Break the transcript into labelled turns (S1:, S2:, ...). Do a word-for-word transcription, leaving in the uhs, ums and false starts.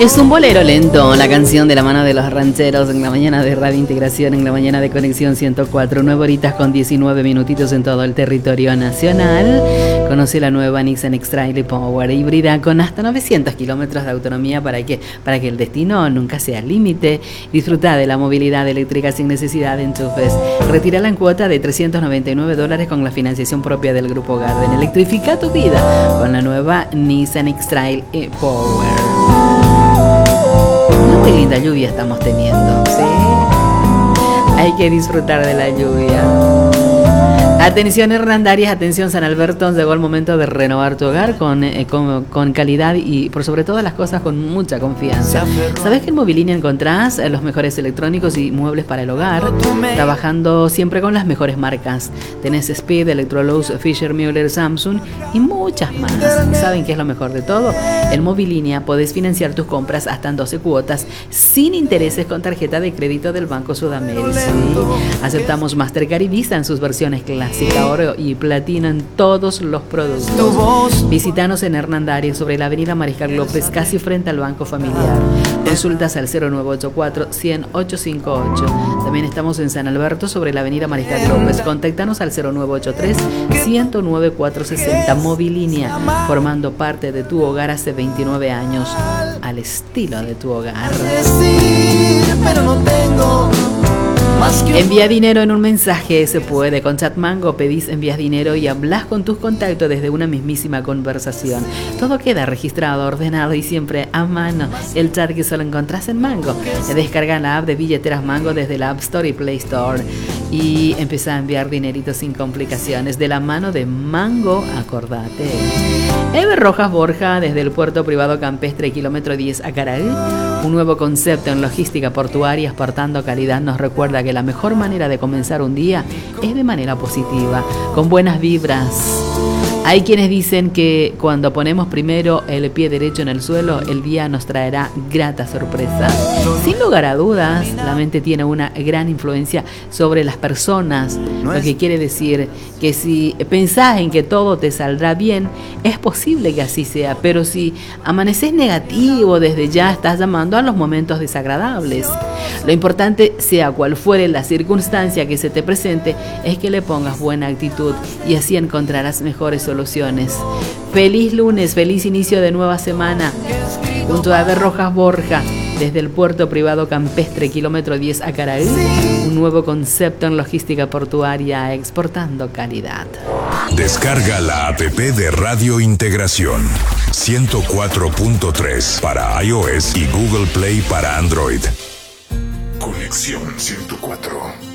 S1: Es un bolero lento, la canción de la mano de los rancheros en la mañana de Radio Integración, en la mañana de Conexión ciento cuatro, nueve horitas con diecinueve minutitos en todo el territorio nacional. Conoce la nueva Nissan X-Trail Power híbrida con hasta novecientos kilómetros de autonomía para que, para que el destino nunca sea límite. Disfruta de la movilidad eléctrica sin necesidad de enchufes. Retira la cuota de trescientos noventa y nueve dólares con la financiación propia del Grupo Garden. Electrifica tu vida con la nueva Nissan X-Trail Power. Muy linda lluvia estamos teniendo, ¿sí? Hay que disfrutar de la lluvia. Atención Hernandarias, atención San Alberto, llegó el momento de renovar tu hogar con, eh, con, con calidad y por sobre todas las cosas con mucha confianza. ¿Sabes que en Mobilinia encontrás los mejores electrónicos y muebles para el hogar? Trabajando siempre con las mejores marcas. Tenés Speed, Electrolux, Fisher Müller, Samsung y muchas más. ¿Saben qué es lo mejor de todo? En Mobilinia podés financiar tus compras hasta en doce cuotas sin intereses con tarjeta de crédito del Banco Sudamérica. ¿Sí? Aceptamos Mastercard y Visa en sus versiones clásicas. Oro y platino en todos los productos. Visítanos en Hernandarias sobre la avenida Mariscal López, casi frente al Banco Familiar. Consultas al cero nueve ocho cuatro, cien, ochocientos cincuenta y ocho. También estamos en San Alberto sobre la avenida Mariscal López. Contáctanos al cero nueve ocho tres, ciento nueve, cuatrocientos sesenta. Mobilinia, formando parte de tu hogar hace veintinueve años, al estilo de tu hogar. Pero no tengo. Envía dinero en un mensaje, se puede. Con Chatmango pedís, envías dinero y hablas con tus contactos desde una mismísima conversación. Todo queda registrado, ordenado y siempre a mano. El chat que solo encontrás en Mango. Descarga la app de billeteras Mango desde la App Store y Play Store y empieza a enviar dinerito sin complicaciones. De la mano de Mango, acordate. Ever Rojas Borja, desde el puerto privado campestre kilómetro diez a Caraí. Un nuevo concepto en logística portuaria exportando calidad nos recuerda que la mejor manera de comenzar un día es de manera positiva, con buenas vibras. Hay quienes dicen que cuando ponemos primero el pie derecho en el suelo, el día nos traerá gratas sorpresas. Sin lugar a dudas, la mente tiene una gran influencia sobre las personas, lo que quiere decir que si pensás en que todo te saldrá bien, es posible que así sea, pero si amaneces negativo, desde ya estás llamando a los momentos desagradables. Lo importante, sea cual fuere la circunstancia que se te presente, es que le pongas buena actitud y así encontrarás mejores soluciones. Feliz lunes, feliz inicio de nueva semana. Junto a Ever Rojas Borja, desde el puerto privado campestre kilómetro diez a Caraí, un nuevo concepto en logística portuaria exportando calidad.
S2: Descarga la app de Radio Integración ciento cuatro punto tres para iOS y Google Play para Android. Conexión ciento cuatro.